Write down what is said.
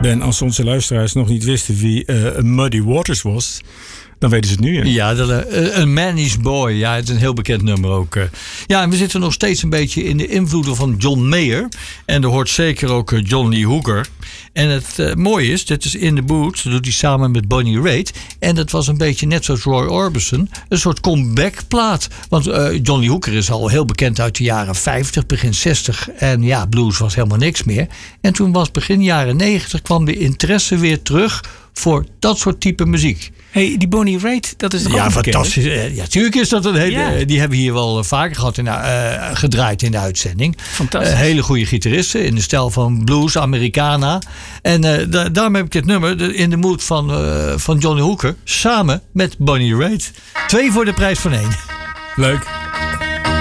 Ben, als onze luisteraars nog niet wisten wie Muddy Waters was, dan weten ze het nu. Hè? Ja, een Manny's Boy. Ja, het is een heel bekend nummer ook. Ja, en we zitten nog steeds een beetje in de invloeden van John Mayer. En er hoort zeker ook John Lee Hooker. En het mooie is, dit is In the Boots. Dat doet hij samen met Bonnie Raitt. En dat was een beetje net zoals Roy Orbison. Een soort comeback-plaat. Want John Lee Hooker is al heel bekend uit de jaren 50, begin 60. En ja, blues was helemaal niks meer. En toen was begin jaren 90 kwam de interesse weer terug voor dat soort type muziek. Hey, die Bonnie Raitt, dat is toch ja, ook fantastisch. Ja, natuurlijk is dat een hele. Die hebben we hier wel vaker gehad gedraaid in de uitzending. Fantastisch. Hele goede gitaristen in de stijl van blues, Americana. En daarom heb ik dit nummer In the Mood van Johnny Hooker samen met Bonnie Raitt. 2 voor de prijs van 1. Leuk.